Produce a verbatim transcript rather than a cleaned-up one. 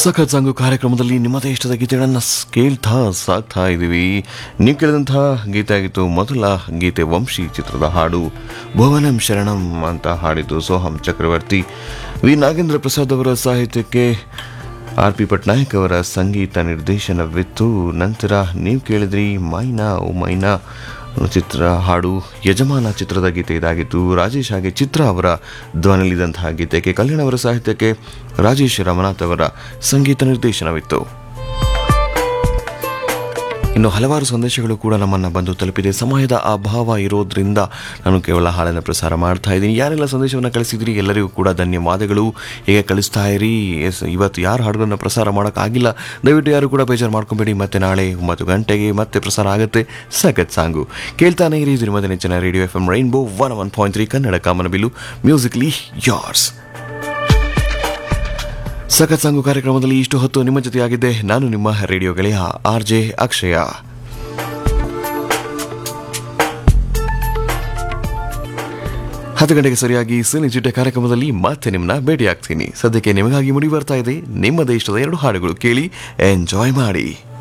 ಸಖತ್ ಸಂಘ ಕಾರ್ಯಕ್ರಮದಲ್ಲಿ ನಿಮ್ಮದೇ ಇಷ್ಟದ ಗೀತೆಗಳನ್ನು ಕೇಳ್ತಾ ಸಾಕ್ತಾ ಇದ್ದೀವಿ. ನೀವು ಕೇಳಿದಂತಹ ಗೀತೆ ಆಗಿತ್ತು ಮೊದಲ ಗೀತೆ ವಂಶಿ ಚಿತ್ರದ ಹಾಡು. ಭುವನಂ ಶರಣಂ ಅಂತ ಹಾಡಿದ್ದು ಸೋಹಂ ಚಕ್ರವರ್ತಿ. ವಿ ನಾಗೇಂದ್ರ ಪ್ರಸಾದ್ ಅವರ ಸಾಹಿತ್ಯಕ್ಕೆ ಆರ್ ಪಿ ಪಟ್ನಾಯಕ್ ಅವರ ಸಂಗೀತ ನಿರ್ದೇಶನವಿತ್ತು. ನಂತರ ನೀವು ಕೇಳಿದ್ರಿ ಮೈನಾ ಓ ಮೈನಾ ಚಿತ್ರ ಹಾಡು. ಯಜಮಾನ ಚಿತ್ರದ ಗೀತೆ ಇದಾಗಿತ್ತು. ರಾಜೇಶ್ ಹಾಗೆ ಚಿತ್ರ ಅವರ ಧ್ವನಿಲಿದಂತಹ ಗೀತೆಗೆ ಕಲ್ಯಾಣ್ ಅವರ ಸಾಹಿತ್ಯಕ್ಕೆ ರಾಜೇಶ್ ರಮನಾಥ್ ಅವರ ಸಂಗೀತ ನಿರ್ದೇಶನವಿತ್ತು. ಇನ್ನು ಹಲವಾರು ಸಂದೇಶಗಳು ಕೂಡ ನಮ್ಮನ್ನು ಬಂದು ತಲುಪಿದೆ. ಸಮಯದ ಅಭಾವ ಇರೋದ್ರಿಂದ ನಾನು ಕೇವಲ ಹಾಡನ್ನು ಪ್ರಸಾರ ಮಾಡ್ತಾ ಇದ್ದೀನಿ. ಯಾರೆಲ್ಲ ಸಂದೇಶವನ್ನು ಕಳಿಸಿದ್ರಿ ಎಲ್ಲರಿಗೂ ಕೂಡ ಧನ್ಯವಾದಗಳು. ಹೀಗೆ ಕಳಿಸ್ತಾ ಇರಿ. ಎಸ್, ಇವತ್ತು ಯಾರು ಹಾಡುಗಳನ್ನು ಪ್ರಸಾರ ಮಾಡೋಕ್ಕಾಗಿಲ್ಲ ದಯವಿಟ್ಟು ಯಾರು ಕೂಡ ಬೇಜಾರು ಮಾಡ್ಕೊಬೇಡಿ. ಮತ್ತೆ ನಾಳೆ ಒಂಬತ್ತು ಗಂಟೆಗೆ ಮತ್ತೆ ಪ್ರಸಾರ ಆಗುತ್ತೆ ಸಖತ್ ಸಾಂಗು. ಕೇಳ್ತಾನೆ ಇರಿ. ಇದು ನಿಮ್ಮದೇ ನೆಚ್ಚಿನ radio F M rainbow one one point three Kannada ಕಾಮನಬಿಲ್ಲು ಮ್ಯೂಸಿಕ್ಲಿ ಯಾರ್ಸ್. ಸಖತ್ ಸಾಂಗು ಕಾರ್ಯಕ್ರಮದಲ್ಲಿ ಇಷ್ಟು ಹೊತ್ತು ನಿಮ್ಮ ಜೊತೆಯಾಗಿದ್ದೆ ನಾನು ನಿಮ್ಮ ರೇಡಿಯೋ ಗೆಳೆಯ ಆರ್ ಜೆ ಅಕ್ಷಯ. ಹತ್ತು ಗಂಟೆಗೆ ಸರಿಯಾಗಿ ಸಿನಿ ಚಿಟ್ಟೆ ಕಾರ್ಯಕ್ರಮದಲ್ಲಿ ಮತ್ತೆ ನಿಮ್ಮನ್ನ ಭೇಟಿಯಾಗ್ತೀನಿ. ಸದ್ಯಕ್ಕೆ ನಿಮಗಾಗಿ ಮುಡಿ ಬರ್ತಾ ಇದೆ ನಿಮ್ಮದೇ ಇಷ್ಟದ ಎರಡು ಹಾಡುಗಳು. ಕೇಳಿ ಎಂಜಾಯ್ ಮಾಡಿ.